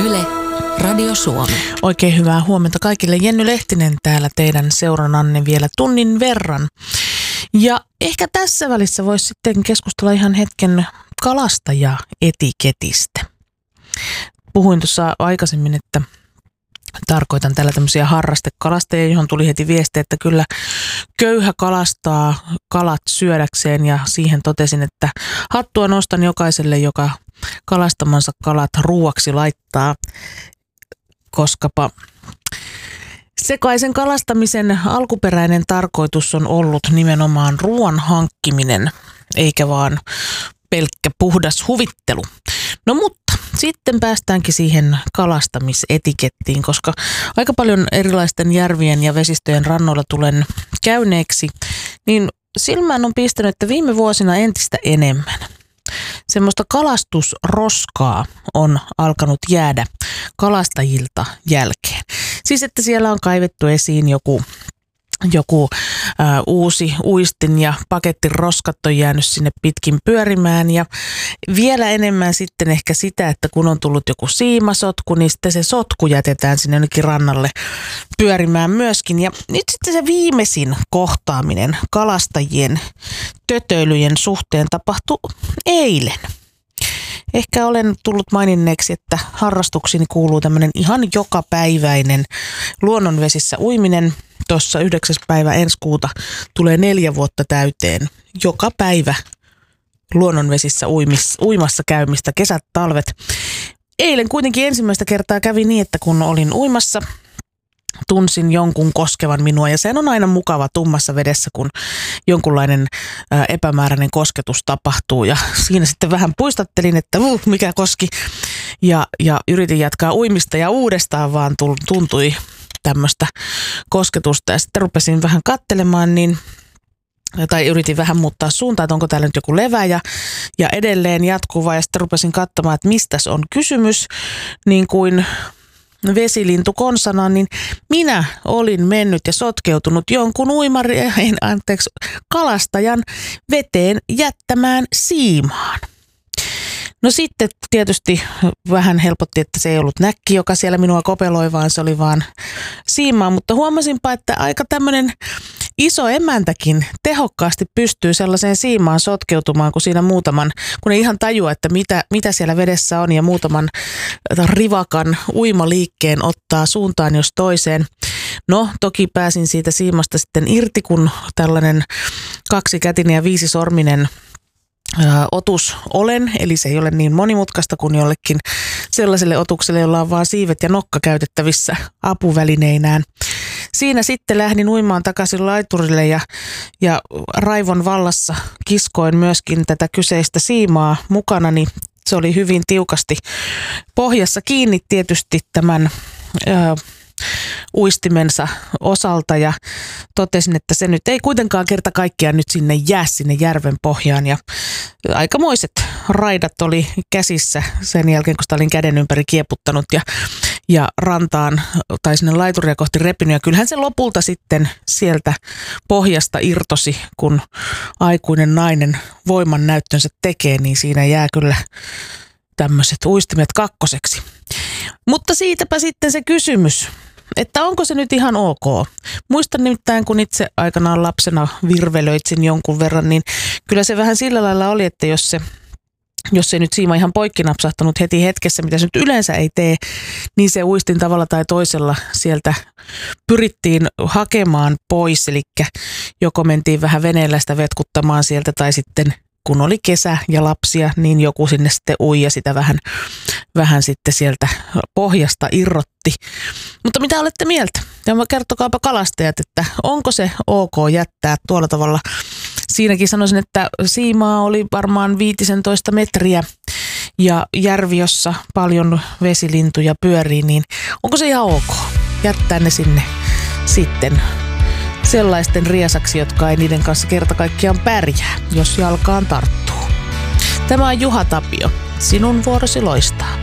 Yle, Radio Suomi. Oikein hyvää huomenta kaikille. Jenny Lehtinen täällä teidän seurananne vielä tunnin verran. Ja ehkä tässä välissä voisi sitten keskustella ihan hetken kalastajaetiketistä. Puhuin tuossa aikaisemmin, että tarkoitan täällä tämmöisiä harrastekalastajia, johon tuli heti viesti, että kyllä köyhä kalastaa kalat syödäkseen, ja siihen totesin, että hattua nostan jokaiselle, joka kalastamansa kalat ruuaksi laittaa, koskapa sekaisen kalastamisen alkuperäinen tarkoitus on ollut nimenomaan ruoan hankkiminen, eikä vaan pelkkä puhdas huvittelu. No mutta sitten päästäänkin siihen kalastamisetikettiin, koska aika paljon erilaisten järvien ja vesistöjen rannoilla tulen käyneeksi, niin silmään on pistänyt, että viime vuosina entistä enemmän semmoista kalastusroskaa on alkanut jäädä kalastajilta jälkeen. Siis että siellä on kaivettu esiin joku uusi uistin ja paketin roskat on jäänyt sinne pitkin pyörimään, ja vielä enemmän sitten ehkä sitä, että kun on tullut joku siimasotku, niin sitten se sotku jätetään sinne jonnekin rannalle pyörimään myöskin. Ja nyt sitten se viimeisin kohtaaminen kalastajien tötöilyjen suhteen tapahtui eilen. Ehkä olen tullut maininneeksi, että harrastuksiini kuuluu tämmöinen ihan jokapäiväinen luonnonvesissä uiminen. Tuossa 9. päivä ensi kuuta tulee 4 vuotta täyteen joka päivä luonnonvesissä uimassa käymistä, kesät, talvet. Eilen kuitenkin ensimmäistä kertaa kävi niin, että kun olin uimassa, tunsin jonkun koskevan minua, ja sehän on aina mukava tummassa vedessä, kun jonkunlainen epämääräinen kosketus tapahtuu, ja siinä sitten vähän puistattelin, että mikä koski, ja yritin jatkaa uimista, ja uudestaan vaan tuntui tämmöistä kosketusta, ja sitten rupesin vähän katselemaan, tai yritin vähän muuttaa suuntaa, että onko täällä nyt joku levä, ja edelleen jatkuva, ja sitten rupesin katsomaan, että mistäs on kysymys, niin kuin vesilintu konsana, niin minä olin mennyt ja sotkeutunut jonkun kalastajan veteen jättämään siimaan. No sitten tietysti vähän helpotti, että se ei ollut näkki, joka siellä minua kopeloi, vaan se oli vaan siimaa, mutta huomasinpa, että aika tämmöinen iso emäntäkin tehokkaasti pystyy sellaiseen siimaan sotkeutumaan, kun siinä kun ei ihan tajua, että mitä siellä vedessä on, ja muutaman rivakan uimaliikkeen ottaa suuntaan jos toiseen. No, toki pääsin siitä siimasta sitten irti, kun tällainen 2-kätinen ja 5-sorminen otus olen, eli se ei ole niin monimutkaista kuin jollekin sellaiselle otukselle, jolla on vaan siivet ja nokka käytettävissä apuvälineinään. Siinä sitten lähdin uimaan takaisin laiturille, ja raivon vallassa kiskoin myöskin tätä kyseistä siimaa mukanani. Se oli hyvin tiukasti pohjassa kiinni tietysti tämän uistimensa osalta, ja totesin, että se nyt ei kuitenkaan kerta kaikkiaan nyt sinne järven pohjaan, ja aikamoiset raidat oli käsissä sen jälkeen, kun sitä olin käden ympäri kieputtanut ja rantaan tai sinne laituria kohti repinyt, ja kyllähän se lopulta sitten sieltä pohjasta irtosi, kun aikuinen nainen voiman näyttönsä tekee, niin siinä jää kyllä tämmöiset uistimet kakkoseksi. Mutta siitäpä sitten se kysymys, että onko se nyt ihan ok. Muistan nimittäin, kun itse aikanaan lapsena virvelöitsin jonkun verran, niin kyllä se vähän sillä lailla oli, että jos ei nyt siima ihan poikki napsahtanut heti hetkessä, mitä se nyt yleensä ei tee, niin se uistin tavalla tai toisella sieltä pyrittiin hakemaan pois, eli joko mentiin vähän veneellä sitä vetkuttamaan sieltä, tai sitten kun oli kesä ja lapsia, niin joku sinne sitten ui ja sitä vähän sitten sieltä pohjasta irrotti. Mutta mitä olette mieltä? Ja kertokaapa kalastajat, että onko se ok jättää tuolla tavalla. Siinäkin sanoisin, että siimaa oli varmaan 15 metriä ja järvi, jossa paljon vesilintuja pyörii, niin onko se ihan ok jättää ne sinne sitten sellaisten riesaksi, jotka ei niiden kanssa kerta kaikkiaan pärjää, jos jalkaan tarttuu. Tämä on Juha Tapio. Sinun vuorosi loistaa.